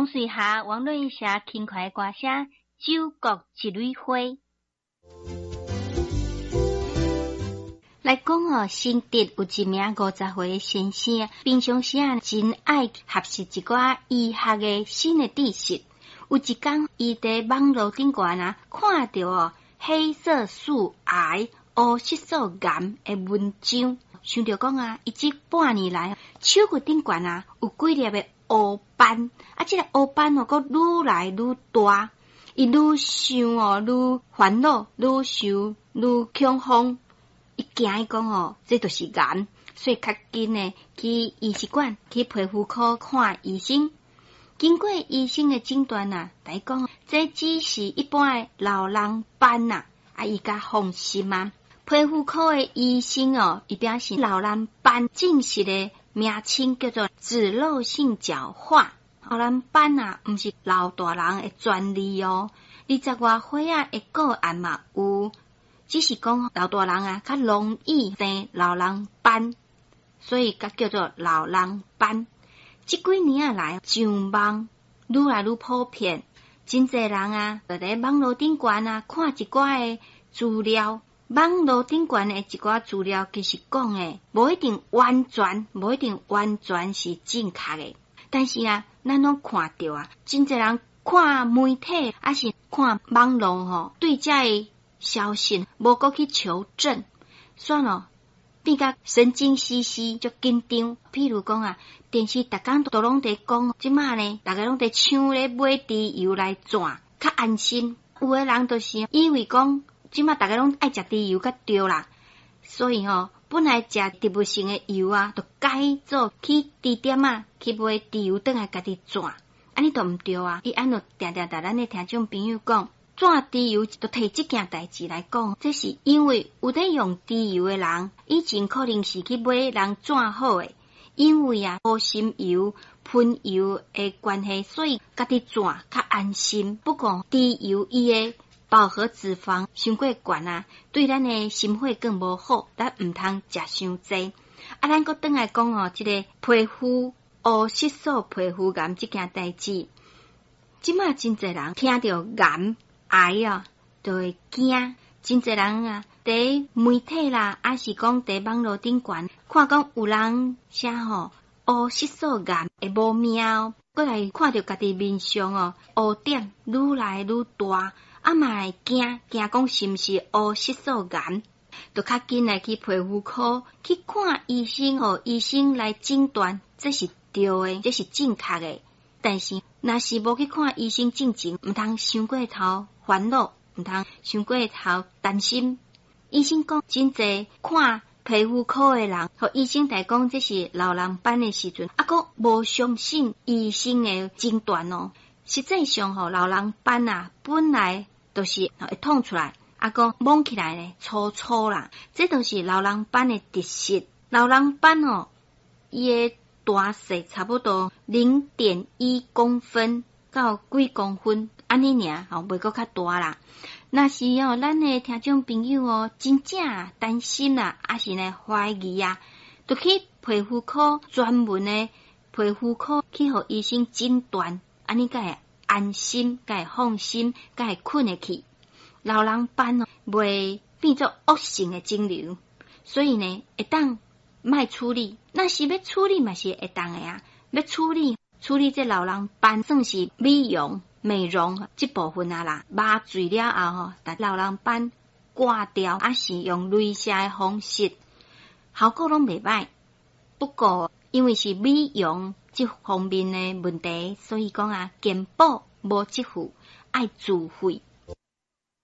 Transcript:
风水下网络一下轻快歌声，九国一蕊花。来讲新竹有一名50岁的先生，平常时真爱学习一寡医学的新的知识。有一天，伊在网络顶悬看到黑色素癌、黑色素癌的文章，想着讲伊这半年来手骨顶悬有几粒的黑斑，这个黑斑佫愈来愈大，伊愈想愈烦恼，愈想愈恐慌。伊惊伊讲这就是癌，所以较紧的去医师馆去皮肤科看医生。经过医生的诊断来讲，这只是一般的老人斑伊较放心皮肤科的医生伊表示老人斑正式的名称叫做脂漏性角化。老人斑毋是老大人的专利20外岁的个案嘛有。只是讲老大人较容易生老人斑，所以才叫做老人斑。这几年来，上网愈来愈普遍，真侪人就在网络顶悬看一寡的资料。网络顶悬的一寡资料，其实讲的无一定完全是正确的。但是咱拢看到真侪人看媒体还是看网络对这个消息无过去求证，算变甲神经兮兮就紧张。譬如讲电视逐工都拢在讲，即马呢，大家拢在抢咧买猪油来转，较安心。有的人就是以为讲，即马大家拢爱食猪油，较对啦。所以本来食植物性的油就改做去猪店去买猪油，倒来家己转，安尼都毋对伊安就定甲咱的听众朋友讲。转猪油就摕这件代志来讲，这是因为有在用猪油的人，以前可能是去买人转好的，因为无心油、喷油的关系，所以家己转较安心。不过猪油伊的饱和脂肪伤过悬对咱的心血更无好，咱毋通食伤济。咱搁转来讲这个皮肤黑色素皮肤癌这件代志，即马真侪人听到癌就会惊，真侪人在媒体啦，还是讲在网络顶悬看讲有人写黑色素癌会无命过来看到家己面上黑点愈来愈大，嘛会惊讲是毋是黑色素癌，就较紧来去皮肤科去看医生，医生来诊断，这是对的，这是正确的。但是若是无去看医生进前，毋通伤过头烦恼，毋通伤过头担心。医生讲真侪看皮肤科的人，和医生来讲这是老人斑的时阵，佫无相信医生的诊断实际上老人斑本来就是会痛出来，佫摸起来呢粗粗啦，这都是老人斑的特色。老人斑伊的大细差不多0.1公分到几公分，安尼尔袂阁较大啦。若是咱的听众朋友真正担心啦，还是呢怀疑就去皮肤科专门的皮肤科去互医生诊断，安尼才会安心，才会放心，才会困得去。老人斑袂变作恶性的肿瘤，所以呢会当莫处理。若是要处理嘛是会当的要处理这老人斑算是美容这部分啦，麻醉了后但老人斑刮掉，还是用镭射的方式，效果拢袂歹。不过因为是美容这方面的问题，所以讲健保无这副，爱自费。